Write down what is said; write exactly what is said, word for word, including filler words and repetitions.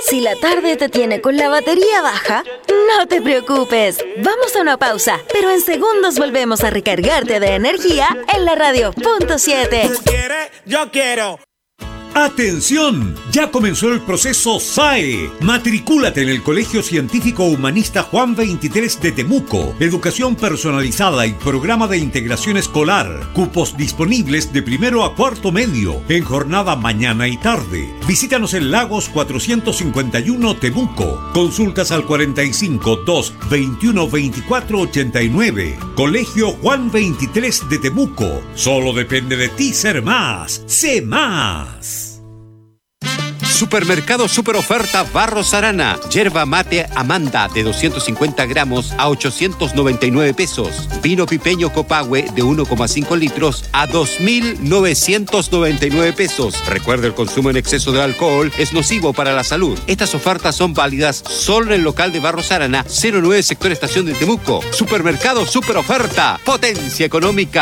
Si la tarde te tiene con la batería baja, no te preocupes. Vamos a una pausa, pero en segundos volvemos a recargarte de energía en la radio punto siete. ¿Tú quieres? Yo quiero. ¡Atención! Ya comenzó el proceso S A E. Matricúlate en el Colegio Científico Humanista Juan veintitrés de Temuco. Educación personalizada y programa de integración escolar. Cupos disponibles de primero a cuarto medio, en jornada mañana y tarde. Visítanos en Lagos cuatrocientos cincuenta y uno Temuco. Consultas al cuarenta y cinco, dos, veintiuno, veinticuatro, ochenta y nueve. Colegio Juan veintitrés de Temuco. Solo depende de ti ser más. Sé más. Supermercado Super Oferta Barros Arana. Yerba mate Amanda de doscientos cincuenta gramos a ochocientos noventa y nueve pesos. Vino pipeño Copahue de uno coma cinco litros a dos mil novecientos noventa y nueve pesos. Recuerda, el consumo en exceso de alcohol es nocivo para la salud. Estas ofertas son válidas solo en el local de Barros Arana, cero nueve sector Estación de Temuco. Supermercado Super Oferta. Potencia económica.